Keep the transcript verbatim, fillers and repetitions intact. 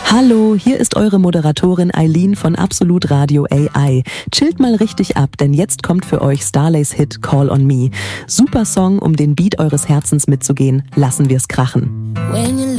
Hallo, hier ist eure Moderatorin Eileen von Absolut Radio A I. Chillt mal richtig ab, denn jetzt kommt für euch Starlays Hit Call on Me. Super Song, um den Beat eures Herzens mitzugehen. Lassen wir's krachen.